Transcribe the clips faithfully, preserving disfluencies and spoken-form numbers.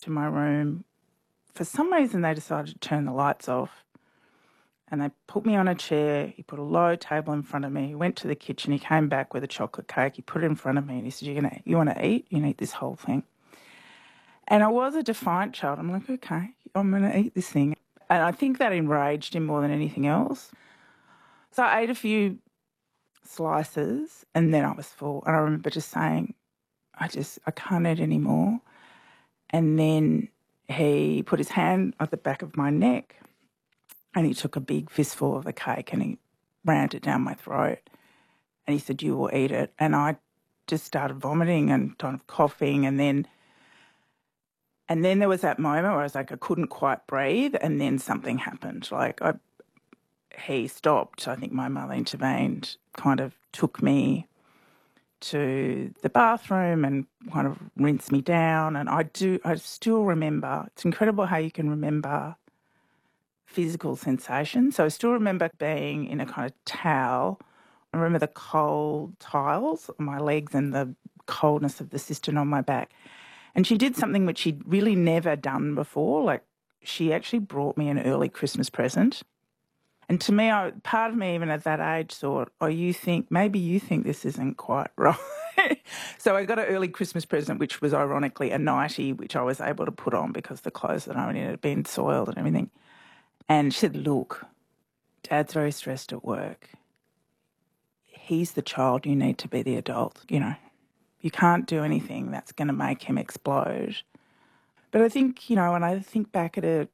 to my room. For some reason, they decided to turn the lights off. And they put me on a chair. He put a low table in front of me. He went to the kitchen. He came back with a chocolate cake. He put it in front of me and he said, You're gonna, you want to eat? You can eat this whole thing. And I was a defiant child. I'm like, okay, I'm going to eat this thing. And I think that enraged him more than anything else. So I ate a few slices and then I was full. And I remember just saying, I just, I can't eat anymore. And then he put his hand at the back of my neck and he took a big fistful of the cake and he rammed it down my throat. And he said, you will eat it. And I just started vomiting and kind of coughing. And then and then there was that moment where I was like, I couldn't quite breathe. And then something happened. Like I, he stopped. I think my mother intervened, kind of took me to the bathroom and kind of rinsed me down. And I do, I still remember, it's incredible how you can remember physical sensation. So I still remember being in a kind of towel. I remember the cold tiles on my legs and the coldness of the cistern on my back. And she did something which she'd really never done before. Like she actually brought me an early Christmas present. And to me, I, part of me even at that age thought, oh, you think, maybe you think this isn't quite right. So I got an early Christmas present, which was ironically a nightie, which I was able to put on because the clothes that I was in had been soiled and everything. And she said, look, Dad's very stressed at work. He's the child, you need to be the adult, you know. You can't do anything that's going to make him explode. But I think, you know, when I think back at a,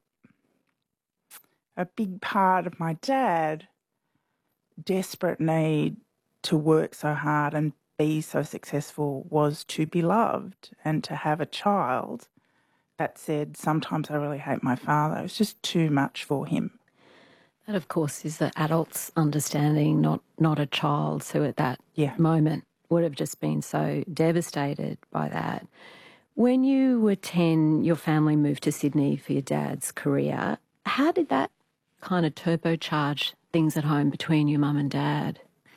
a big part of my dad, desperate need to work so hard and be so successful was to be loved and to have a child that said, sometimes I really hate my father. It was just too much for him. That, of course, is the adult's understanding, not not a child's who at that yeah. moment would have just been so devastated by that. When you were ten, your family moved to Sydney for your dad's career. How did that kind of turbocharge things at home between your mum and dad?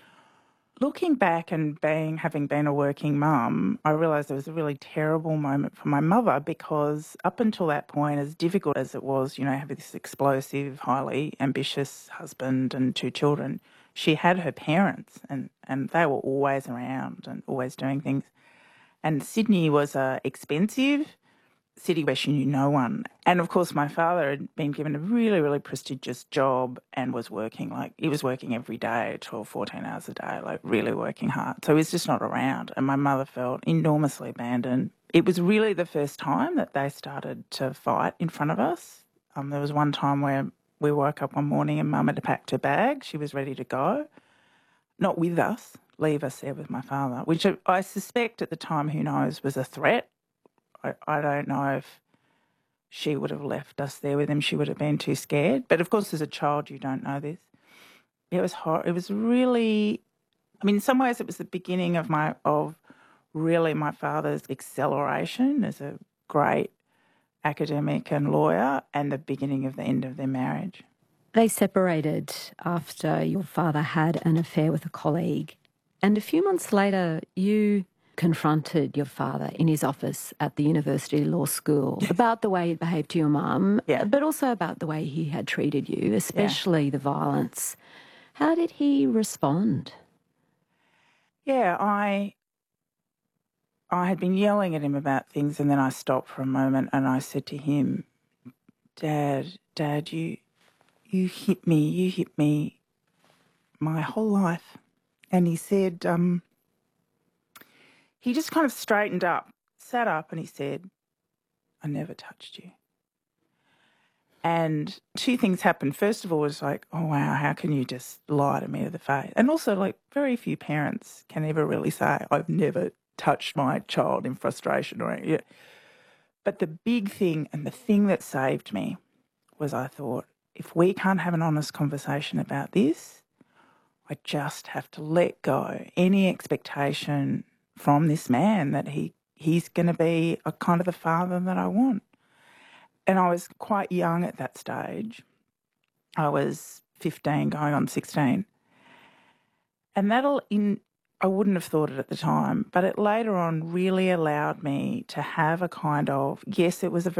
Looking back and being having been a working mum, I realised it was a really terrible moment for my mother because up until that point, as difficult as it was, you know, having this explosive, highly ambitious husband and two children, she had her parents and, and they were always around and always doing things. And Sydney was a expensive city where she knew no one. And, of course, my father had been given a really, really prestigious job and was working, like, he was working every day, twelve, fourteen hours a day, like, really working hard. So he was just not around. And my mother felt enormously abandoned. It was really the first time that they started to fight in front of us. Um, there was one time where we woke up one morning and Mum had packed her bag. She was ready to go. Not with us, leave us there with my father, which I suspect at the time, who knows, was a threat. I, I don't know if she would have left us there with him. She would have been too scared. But, of course, as a child, you don't know this. It was hor- It was really, I mean, in some ways it was the beginning of my, of really my father's acceleration as a great academic and lawyer and the beginning of the end of their marriage. They separated after your father had an affair with a colleague. And a few months later, you confronted your father in his office at the University Law School about the way he behaved to your mum, yeah. but also about the way he had treated you, especially yeah. the violence. How did he respond? Yeah, I I had been yelling at him about things and then I stopped for a moment and I said to him, Dad, Dad, you you hit me, you hit me my whole life. And he said, um, he just kind of straightened up, sat up and he said, I never touched you. And two things happened. First of all, it was like, oh, wow, how can you just lie to me to the face? And also, like, very few parents can ever really say, I've never touched my child in frustration or anything. But the big thing and the thing that saved me was I thought, if we can't have an honest conversation about this, I just have to let go any expectation from this man that he he's going to be a kind of the father that I want. And I was quite young at that stage. I was fifteen going on sixteen. And that'll, in, I wouldn't have thought it at the time, but it later on really allowed me to have a kind of, yes, it was a very